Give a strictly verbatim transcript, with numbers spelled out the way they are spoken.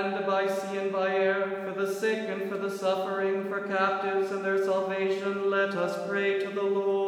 And by sea and by air, for the sick and for the suffering, for captives and their salvation, let us pray to the Lord.